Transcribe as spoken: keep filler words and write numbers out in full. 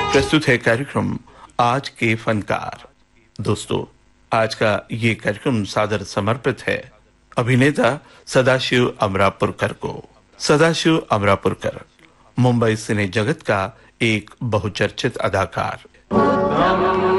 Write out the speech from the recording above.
प्रस्तुत है कार्यक्रम आज के फनकार। दोस्तों, आज का ये कार्यक्रम सादर समर्पित है अभिनेता सदाशिव अमरापुरकर को। सदाशिव अमरापुरकर मुंबई सिने जगत का एक बहुचर्चित अदाकार।